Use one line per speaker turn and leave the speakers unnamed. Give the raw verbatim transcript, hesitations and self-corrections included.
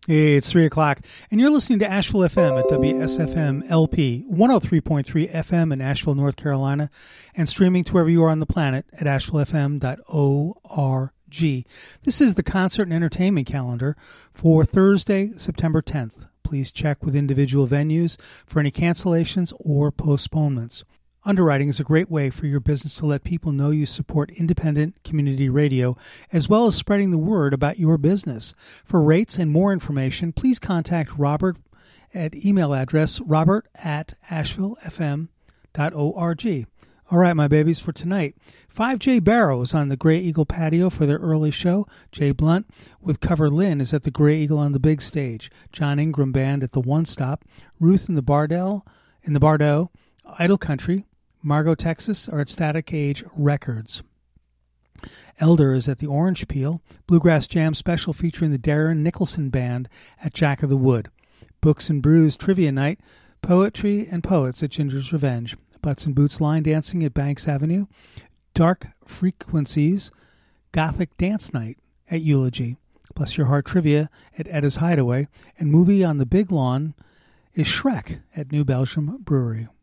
Hey, it's three o'clock, and you're listening to Asheville F M at W S F M L P one oh three point three F M in Asheville, North Carolina, and streaming to wherever you are on the planet at asheville f m dot org. This is the concert and entertainment calendar for Thursday, September tenth. Please check with individual venues for any cancellations or postponements. Underwriting is a great way for your business to let people know you support independent community radio, as well as spreading the word about your business. For rates and more information, please contact Robert at email address robert at asheville f m dot org. All right, my babies, for tonight, five J Barrows on the Grey Eagle patio for their early show. Jay Blunt with Cover Lynn is at the Grey Eagle on the big stage. John Ingram Band at the One Stop. Ruth in the Bardell, in the Bardo, Idle Country, Margot, Texas are at Static Age Records. Elder is at the Orange Peel. Bluegrass Jam Special featuring the Darren Nicholson Band at Jack of the Wood. Books and Brews Trivia Night, Poetry and Poets at Ginger's Revenge. Butts and Boots Line Dancing at Banks Avenue. Dark Frequencies Gothic Dance Night at Eulogy. Bless Your Heart Trivia at Edda's Hideaway. And Movie on the Big Lawn is Shrek at New Belgium Brewery.